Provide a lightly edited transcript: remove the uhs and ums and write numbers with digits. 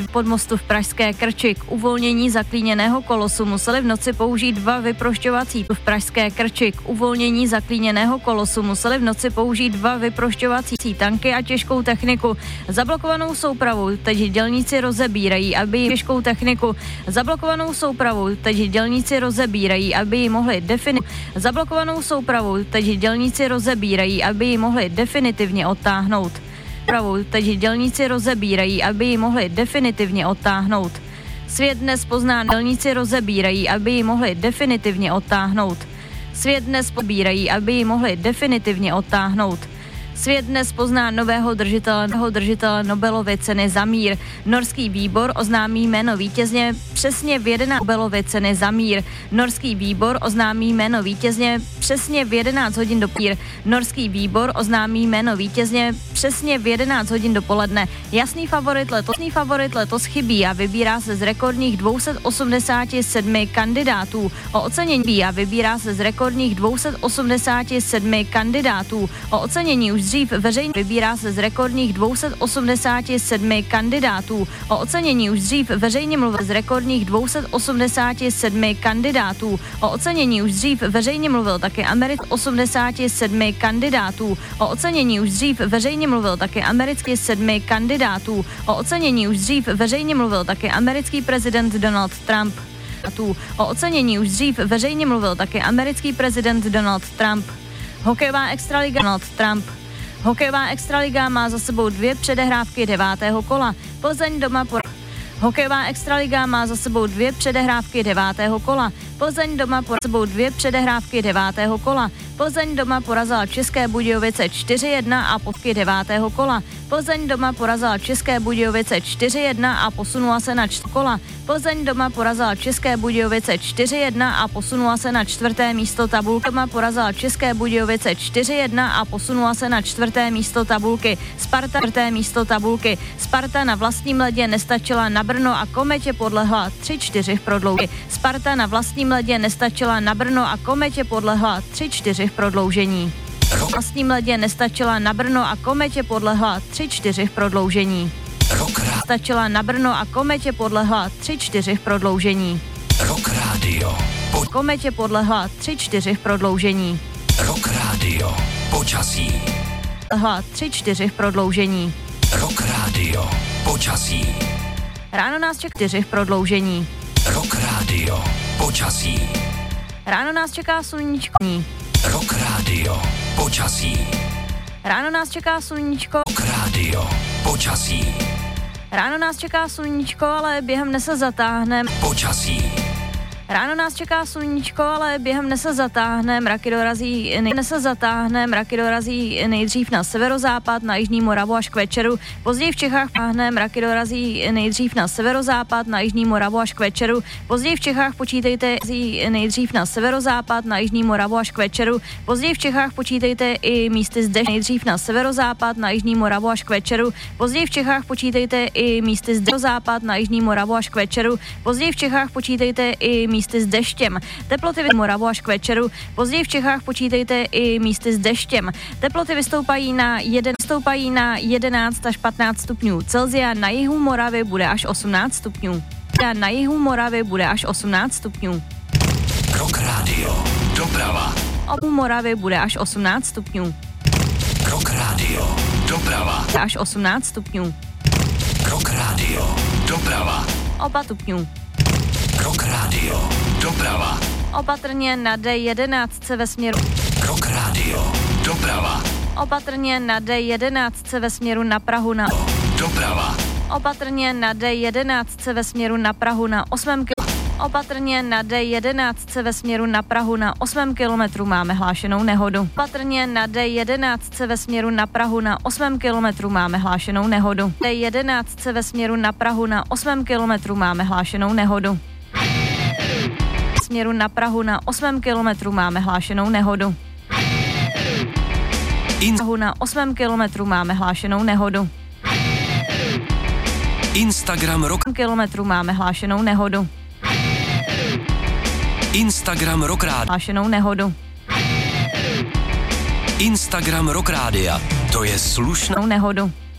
podmostu v Pražské Krči. K uvolnění zaklíněného kolosu museli v noci použít 2 vyprošťovací v Pražské Krči. K uvolnění zaklíněného kolosu museli v noci použít 2 vyprošťovací tanky a těžkou techniku. Zablokovanou soupravu teď dělníci rozebírají, aby ji mohli definitivně odtáhnout. Svět dnes pozná nového držitele Nobelovy ceny za mír. Norský výbor oznámí jméno vítězně přesně v 11 hodin dopoledne. Jasný favorit letos chybí a vybírá se z rekordních 287 kandidátů. O ocenění už dřív veřejně mluvil také americký prezident Donald Trump. Hokejová extraliga má za sebou 2 předehrávky 9. kola. Plzeň doma porazila České Budějovice 4-1 a posunula se na 4. místo tabulky. Sparta na vlastním ledě nestačila na Brno a Kometě podlehla 3-4 v prodloužení. Rock Radio. Rock Radio. Počasí. Rock Radio. Počasí. Ráno nás čeká 4 v prodloužení. Rock Radio. Počasí. Ráno nás čeká sluníčko. Rock Radio. Počasí. Ráno nás čeká sluníčko. Rock Radio. Počasí. Ráno nás čeká sluníčko, ale během dne se zatáhne. Počasí. Ráno nás čeká sluníčko, ale během dne se zatáhne, mraky dorazí nejdřív na severozápad, na jižní Moravu až k večeru. Později v Čechách počítejte i místy s deštěm. Teploty Moravu až k večeru. Později v Čechách počítejte i místy s deštěm. Teploty vystoupají na 11 až 15 stupňů Celsia, na jihu Moravy bude až 18 stupňů. Rock Radio. Doprava. Moravy bude až 18 stupňů. Rock Radio. Doprava. Až 18 stupňů. Rock Radio. Doprava. Oba stupňů. Rock Radio. Doprava. Opatrně na D11 ve směru. Rock Radio. Doprava. Opatrně na D11 ve směru na Prahu na. Doprava. Opatrně na D11 ve směru na Prahu na 8 Opatrně na D11 ve směru na Prahu na 8 kilometru máme hlášenou nehodu. D11 ve směru na Prahu na 8 kilometru máme hlášenou nehodu. Směru na Prahu na 8 kilometru máme hlášenou nehodu. Na 8 kilometru máme hlášenou nehodu. Instagram Rock kilometru máme hlášenou nehodu. Instagram Rock Radio. Hlášenou nehodu. Instagram Rock Rádia. To je slušnou nehodu.